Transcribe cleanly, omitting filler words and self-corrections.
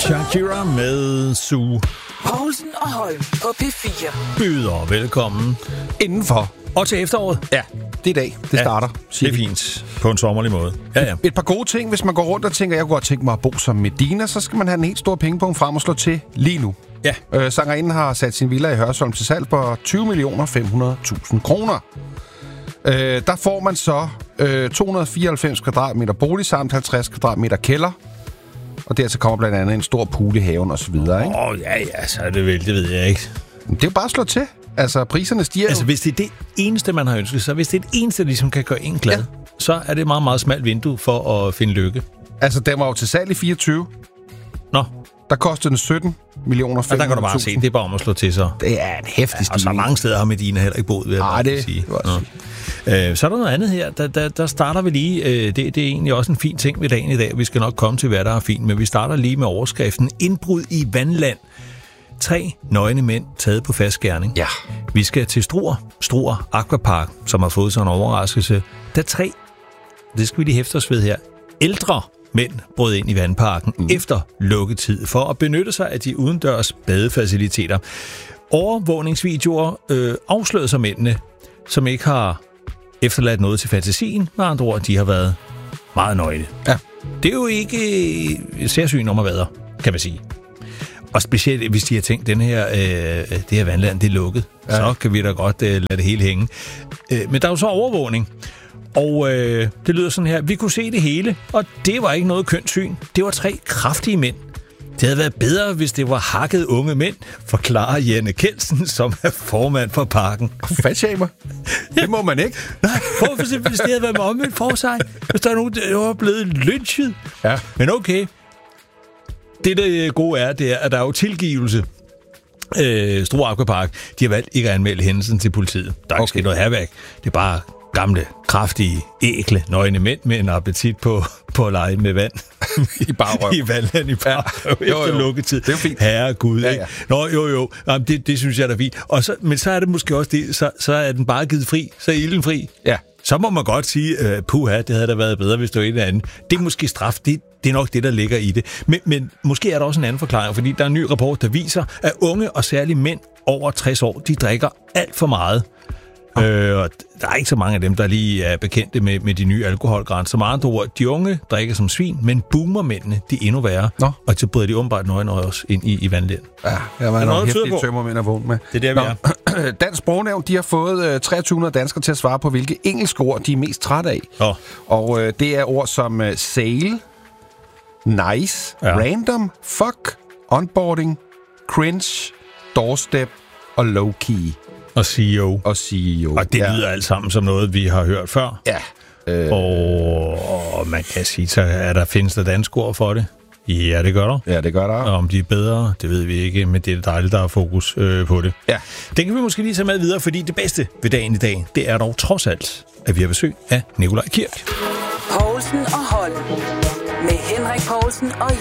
Shakira med Sue. Poulsen og Holm på P4. Byder velkommen Indenfor. og til efteråret. Ja, det er i dag. Det starter. Det er fint. På en sommerlig måde. Ja. Et par gode ting, hvis man går rundt og tænker, jeg kunne godt tænke mig at bo som Medina, så skal man have en helt stor pengepunkt frem og slå til lige nu. Ja. Sangerinden har sat sin villa i Hørsholm til salg på 20.500.000 kroner. Der får man så 294 kvadratmeter bolig samt 50 kvadratmeter kælder. Og dertil kommer blandt andet en stor pool i haven og så videre, ikke? Ja, så er det vel, det ved jeg ikke. Men det er jo bare at slå til. Altså, priserne stiger Altså, hvis det er det eneste, man har ønsket sig, hvis det er det eneste, der ligesom kan gøre en glad, så er det et meget, meget smalt vindue for at finde lykke. Altså, den var jo til salg i 24. Nå. Der kostede den 17 millioner 500.000. Der kan du bare se, det er bare om at slå til så. Det er en hæftig stigning. Og så mange steder har Medina heller ikke boet, vil jeg bare sige. Så er der noget andet her. Der starter vi lige. Det er egentlig også en fin ting ved dagen i dag. Vi skal nok komme til, hvad der er fint. Men vi starter lige med overskriften. Indbrud i Vandland. 3 nøgne mænd taget på fast gerning. Ja. Vi skal til Struer Aquapark, som har fået sådan en overraskelse. Der 3, det skal vi lige hæfte os ved her, ældre mænd brød ind i vandparken efter lukketid for at benytte sig af de udendørs badefaciliteter. Overvågningsvideoer afslørede sig mændene, som ikke har efterladt noget til fantasien. Med andre ord, de har været meget nøgne. Ja. Det er jo ikke særsyn om at være, kan man sige. Og specielt, hvis de har tænkt, det her vandland, det er lukket, så kan vi da godt lade det hele hænge. Men der er jo så overvågning. Og det lyder sådan her. Vi kunne se det hele, og det var ikke noget kønt syn. Det var 3 kraftige mænd. Det havde været bedre, hvis det var hakkede unge mænd, forklarer Janne Kelsen, som er formand for parken. Fatshamer. Det må man ikke. Nej, hvis det havde været med omvendt for sig. Hvis der er nogen, der var blevet lynchet. Ja. Men okay. Det gode er, det er, at der er jo tilgivelse. Struer Aquapark, de har valgt ikke at anmelde hændelsen til politiet. Der er ikke sket noget herværk. Det er bare gamle, kraftige, ækle, nøgne mænd med en appetit på at lege med vand. I barrøv. I vandland i barrøv efter lukketid. Det er jo fint. Herregud, ja. Ikke? Nå, jo. Jamen, det synes jeg er fint. Og men så er det måske også det, så er den bare givet fri. Så er ilden fri. Ja. Så må man godt sige, puha, det havde da været bedre, hvis det var en eller anden. Det er måske straf, det er nok det, der ligger i det. Men måske er der også en anden forklaring, fordi der er en ny rapport, der viser, at unge og særligt mænd over 60 år, de drikker alt for meget. Og der er ikke så mange af dem, der lige er bekendte med de nye alkoholgrænser. Med andre ord, de unge drikker som svin, men boomermændene, de er endnu værre. Nå. Og så bryder de åbenbart nøgne også ind i vandland. Ja, jeg var nogle hæftige tømmermænd at vågne med. Det er der, vi er. Dansk Sprognævn, de har fået 2300 danskere til at svare på, hvilke engelske ord de er mest trætte af. Og det er ord som sail, nice, random, fuck, onboarding, cringe, doorstep og low-key. Og CEO. Og det lyder alt sammen som noget, vi har hørt før. Ja. Og man kan sige, så findes der dansk ord for det? Ja, det gør der. Ja, det gør der. Og om de er bedre, det ved vi ikke, men det er dejligt, der er fokus på det. Ja. Den kan vi måske lige tage med videre, fordi det bedste ved dagen i dag, det er dog trods alt, at vi har besøg af Nikolaj Kirk. Poulsen og Holm. Med Henrik Poulsen og